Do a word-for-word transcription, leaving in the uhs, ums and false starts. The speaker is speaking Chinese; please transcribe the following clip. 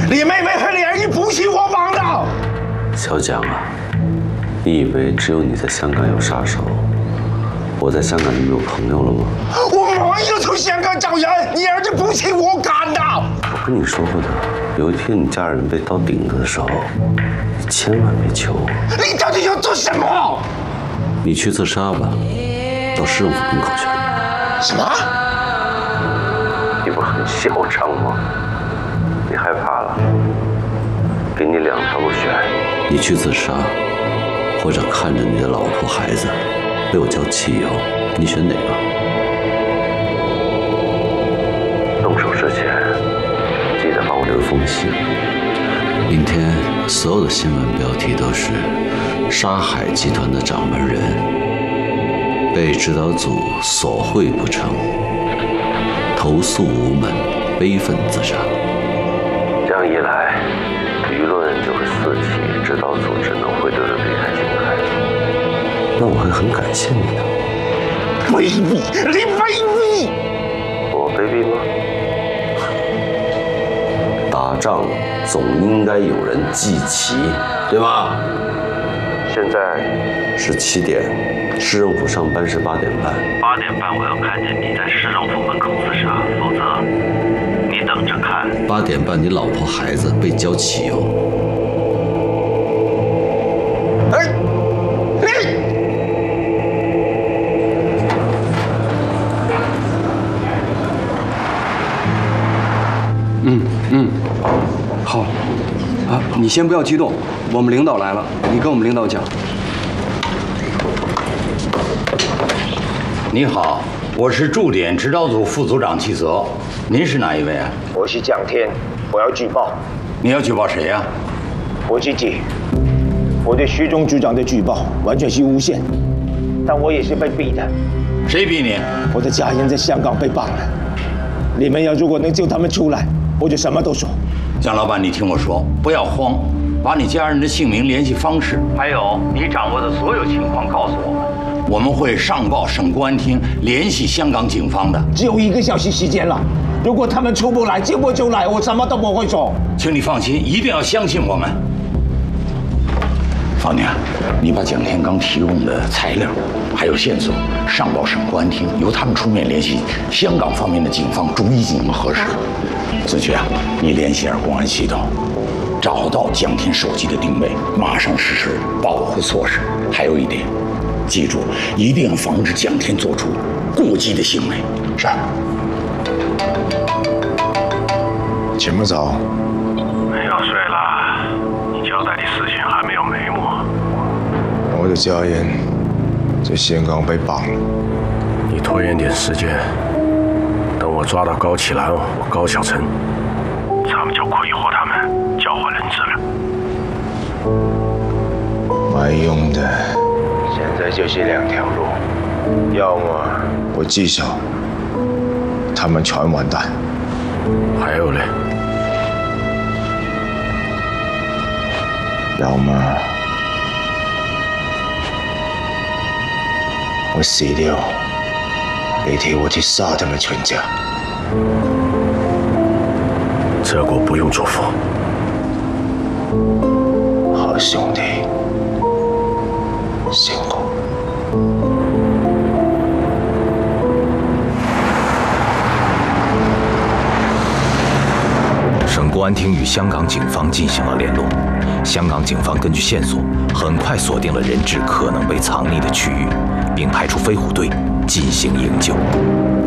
李妹妹和李儿一不是我绑的。 小蒋啊，你以为只有你在香港有杀手，我在香港就没有朋友了吗？ 我没有从香港找人，你儿子不是我干的。 我跟你说过的，有一天你家人被刀顶着的时候，你千万别求我。 你到底要做什么？ 你去自杀吧，到市政府门口去。 什么？ 你不是很嚣张吗？你害怕了？给你两条路选，你去自杀，或者看着你的老婆孩子被我浇汽油，你选哪个？动手之前记得帮我留一封信。明天所有的新闻标题都是沙海集团的掌门人被指导组索贿不成，投诉无门，悲愤自杀。这样一来，舆论就会四起，指导组只能会对着离开青海。那我会很感谢你的。 卑鄙！你卑鄙！ 我卑鄙吗？打仗总应该有人记旗，对吧？现在是七点，市政府上班是八点半。八点半我要看见你在市政府门口自杀，否则你等着看。八点半你老婆孩子被浇汽油。 哎，你！ 嗯嗯，好，啊，你先不要激动，我们领导来了，你跟我们领导讲。 你好，我是驻点指导组副组长季泽，您是哪一位啊？ 我是蒋天，我要举报。 你要举报谁呀？ 我自己，我对徐忠组长的举报完全是诬陷，但我也是被逼的。 谁逼你？ 我的家人在香港被绑了，你们要如果能救他们出来，我就什么都说。 蒋老板，你听我说，不要慌，把你家人的姓名、联系方式，还有你掌握的所有情况告诉我们。我们会上报省公安厅，联系香港警方的。 只有一个小时时间了，如果他们出不来、救不出来，我什么都不会说。 请你放心，一定要相信我们。方宁，你把蒋天刚提供的材料还有线索上报省公安厅，由他们出面联系香港方面的警方，逐一进行核实。子爵啊，你联系下公安系统，找到蒋天手机的定位，马上实施保护措施。还有一点。记住，一定要防止蒋天做出过激的行为。是。 请不早。 要睡了，你交代的事情还没有眉目。 我的家人在香港被绑了。 你拖延点时间，等我抓到高启兰、高小晨，咱们就快活他们，交换人质了。 没用的。现在就是两条路，要么我自首，他们全完蛋； 还有嘞， 要么我死掉，你替我去杀他们全家。 这个不用嘱咐。 好兄弟。辛苦。 省公安厅与香港警方进行了联络，香港警方根据线索，很快锁定了人质可能被藏匿的区域，并派出飞虎队进行营救。